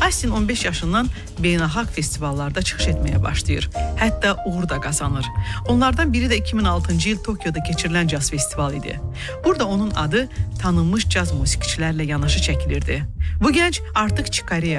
Austin 15 yaşından beynəlxalq festivallarda çıxış etməyə başlayır. Hətta uğur da qazanır. Onlardan biri də 2006-cı il Tokyoda keçirilən caz festivalı idi. Burada onun adı tanınmış caz musiqiçilərlə yanaşı çəkilirdi. Bu gənc artıq Çikariya